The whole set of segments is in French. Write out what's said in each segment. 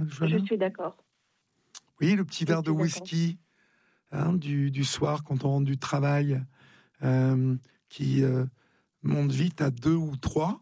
Johanna ? Je suis d'accord. Oui, le petit verre de whisky du soir quand on rentre du travail, qui monte vite à 2 ou 3.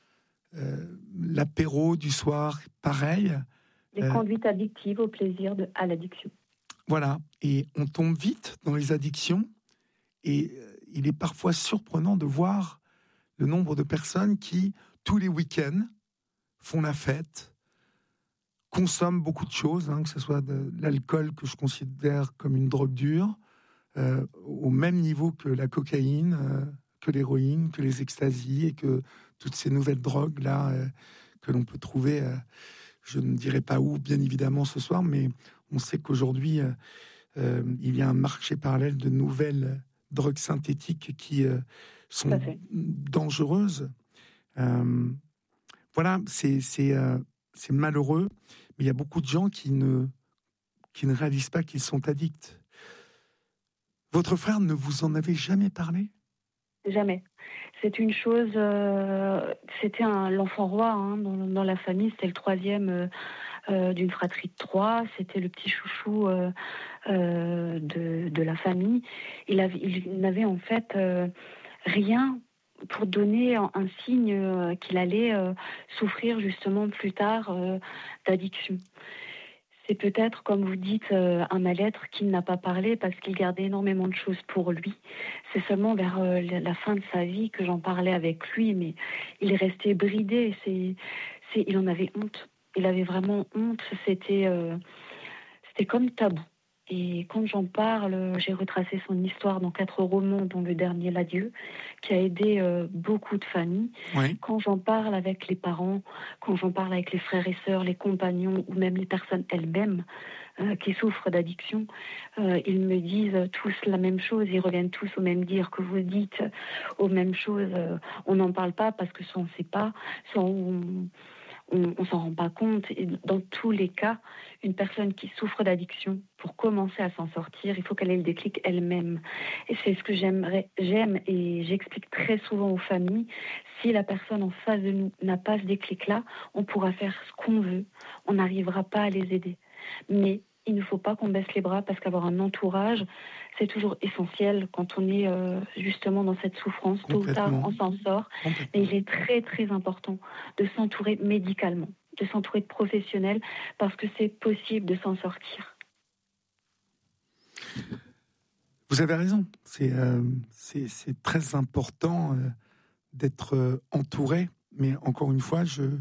L'apéro du soir, pareil. Les conduites addictives au plaisir à l'addiction. Voilà, et on tombe vite dans les addictions, et il est parfois surprenant de voir le nombre de personnes qui, tous les week-ends, font la fête, consomment beaucoup de choses, que ce soit de l'alcool que je considère comme une drogue dure, au même niveau que la cocaïne, que l'héroïne, que les extasies et que toutes ces nouvelles drogues là que l'on peut trouver, je ne dirai pas où bien évidemment ce soir, mais on sait qu'aujourd'hui il y a un marché parallèle de nouvelles drogues synthétiques qui sont dangereuses. Voilà, c'est malheureux, mais il y a beaucoup de gens qui ne réalisent pas qu'ils sont addicts. Votre frère ne vous en avait jamais parlé ? Jamais. C'est une chose. C'était l'enfant roi dans la famille. C'était le troisième d'une fratrie de 3. C'était le petit chouchou de la famille. Il n'avait en fait rien pour donner un signe qu'il allait souffrir justement plus tard d'addiction. C'est peut-être, comme vous dites, un mal-être qu'il n'a pas parlé parce qu'il gardait énormément de choses pour lui. C'est seulement vers la fin de sa vie que j'en parlais avec lui, mais il est resté bridé. Il en avait honte. Il avait vraiment honte. C'était comme tabou. Et quand j'en parle, j'ai retracé son histoire dans 4 romans, dont le dernier, L'Adieu, qui a aidé beaucoup de familles. Oui. Quand j'en parle avec les parents, quand j'en parle avec les frères et sœurs, les compagnons ou même les personnes elles-mêmes qui souffrent d'addiction, ils me disent tous la même chose, ils reviennent tous au même dire que vous dites, aux mêmes choses. On n'en parle pas parce que soit on ne sait pas, soit on s'en rend pas compte. Et dans tous les cas, une personne qui souffre d'addiction, pour commencer à s'en sortir, il faut qu'elle ait le déclic elle-même. Et c'est ce que j'aime et j'explique très souvent aux familles. Si la personne en face de nous n'a pas ce déclic-là, on pourra faire ce qu'on veut. On n'arrivera pas à les aider. Mais il ne faut pas qu'on baisse les bras parce qu'avoir un entourage, c'est toujours essentiel quand on est justement dans cette souffrance. Tôt ou tard, on s'en sort. Mais il est très, très important de s'entourer médicalement, de s'entourer de professionnels parce que c'est possible de s'en sortir. Vous avez raison. C'est très important d'être entouré. Mais encore une fois, je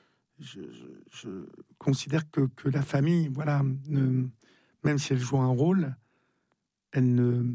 considère que la famille, voilà, même si elle joue un rôle, elle ne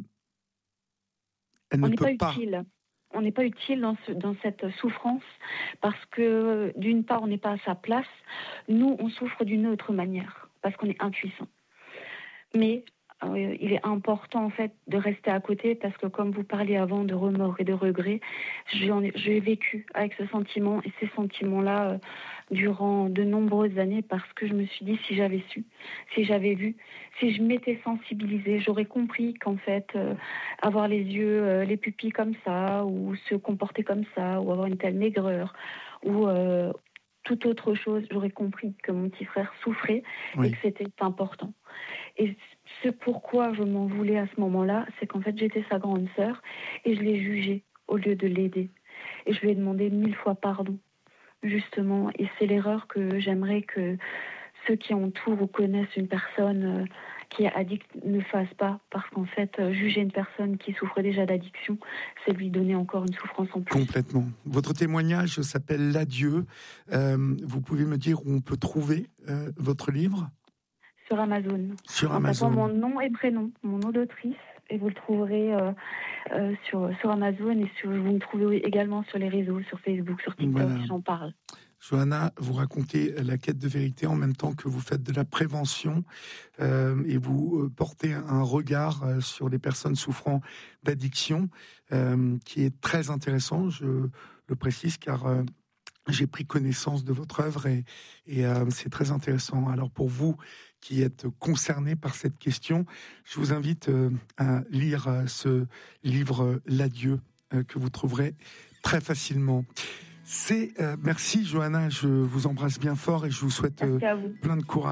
peut pas. On n'est pas utile dans cette souffrance parce que d'une part, on n'est pas à sa place. Nous, on souffre d'une autre manière parce qu'on est impuissant. Mais il est important en fait de rester à côté parce que comme vous parliez avant de remords et de regrets, j'ai vécu avec ce sentiment et ces sentiments-là durant de nombreuses années parce que je me suis dit si j'avais su, si j'avais vu, si je m'étais sensibilisée, j'aurais compris qu'en fait avoir les yeux, les pupilles comme ça ou se comporter comme ça ou avoir une telle maigreur ou toute autre chose, j'aurais compris que mon petit frère souffrait et que c'était important. Et ce pourquoi je m'en voulais à ce moment-là, c'est qu'en fait, j'étais sa grande sœur et je l'ai jugé au lieu de l'aider. Et je lui ai demandé 1000 fois pardon, justement. Et c'est l'erreur que j'aimerais que ceux qui entourent ou connaissent une personne qui est addict ne fassent pas. Parce qu'en fait, juger une personne qui souffre déjà d'addiction, c'est lui donner encore une souffrance en plus. Complètement. Votre témoignage s'appelle L'Adieu. Vous pouvez me dire où on peut trouver votre livre ? Sur Amazon. Sur Amazon. Mon nom et prénom, mon nom d'autrice, et vous le trouverez sur Amazon et vous me trouvez également sur les réseaux, sur Facebook, sur TikTok, voilà. J'en parle. Johanna, vous racontez la quête de vérité en même temps que vous faites de la prévention et vous portez un regard sur les personnes souffrant d'addiction qui est très intéressant, je le précise, car j'ai pris connaissance de votre œuvre et c'est très intéressant. Alors pour vous qui êtes concernés par cette question, je vous invite à lire ce livre L'Adieu que vous trouverez très facilement. Merci Johanna, je vous embrasse bien fort et je vous souhaite plein de courage.